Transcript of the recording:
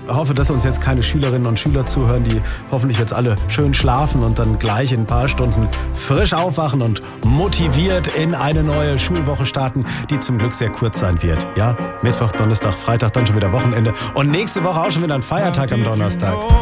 hoffe, dass uns jetzt keine Schülerinnen und Schüler zuhören, die hoffentlich jetzt alle schön schlafen und dann gleich in ein paar Stunden frisch aufwachen und motiviert in eine neue Schulwoche starten, die zum Glück sehr kurz sein wird. Ja, Mittwoch, Donnerstag, Freitag, dann schon wieder Wochenende und nächste Woche auch schon wieder ein Feiertag am Donnerstag.